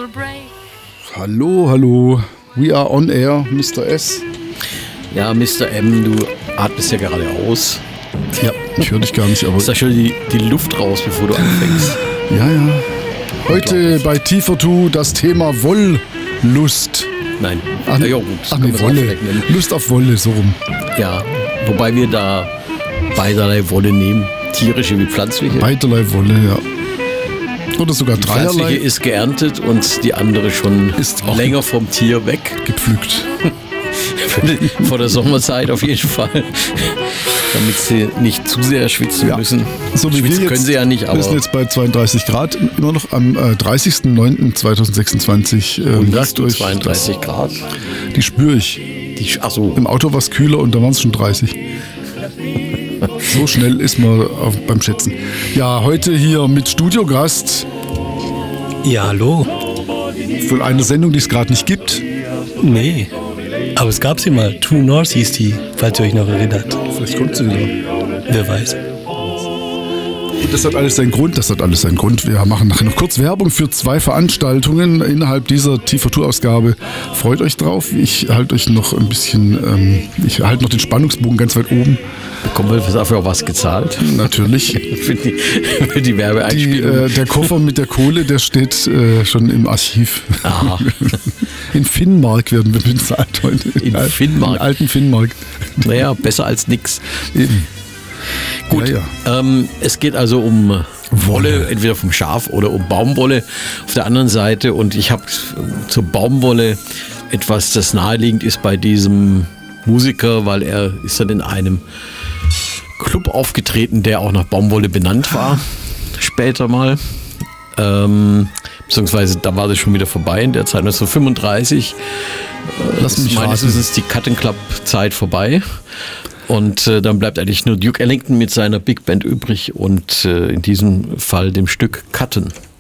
Hallo, hallo. We are on air, Mr. S. Ja, Mr. M, du atmest ja gerade aus. Ja, ich höre dich gar nicht, aber... Ist da schon die Luft raus, bevor du anfängst? Ja. Heute bei T42 das Thema Wollust. Nein. Ach nee, Wolle. Lust auf Wolle, so rum. Ja, wobei wir da beiderlei Wolle nehmen. Tierische wie pflanzliche. Beiderlei Wolle, ja. Oder sogar Die dreierlei. pflanzliche ist geerntet und die andere schon Ist auch länger vom Tier weg. Gepflückt. Vor der Sommerzeit auf jeden Fall. Damit sie nicht zu sehr schwitzen müssen. So wie Schwitzen wir können sie ja nicht, aber... Wir sind jetzt bei 32 Grad, immer noch am 30.09.2026. 132 Grad. Die spüre ich. Achso. Im Auto war es kühler und da waren es schon 30. So schnell ist man beim Schätzen. Ja, heute hier mit Studiogast. Ja, hallo. Von einer Sendung, die es gerade nicht gibt. Nee, aber es gab sie mal. True North hieß die, falls ihr euch noch erinnert. Vielleicht kommt sie wieder. Wer weiß. Und das hat alles seinen Grund. Wir machen nachher noch kurz Werbung für 2 Veranstaltungen innerhalb dieser T42-Ausgabe. Freut euch drauf. Ich halte euch noch ein bisschen, ich halte noch den Spannungsbogen ganz weit oben. Bekommen wir dafür auch was gezahlt? Natürlich. für die Werbeeinspielung. Der Koffer mit der Kohle, der steht schon im Archiv. Aha. In Finnmark werden wir bezahlt heute. In Finnmark? In alten Finnmark. Naja, besser als nix. Eben. Gut, Ja. Es geht also um Wolle, entweder vom Schaf oder um Baumwolle auf der anderen Seite. Und ich habe zur Baumwolle etwas, das naheliegend ist bei diesem Musiker, weil er ist dann in einem Club aufgetreten, der auch nach Baumwolle benannt war, später mal. Beziehungsweise da war das schon wieder vorbei in der Zeit, 1935. Lass mich meines raten. Wissens ist die Cotton Club Zeit vorbei. Und dann bleibt eigentlich nur Duke Ellington mit seiner Big Band übrig und in diesem Fall dem Stück Cotton.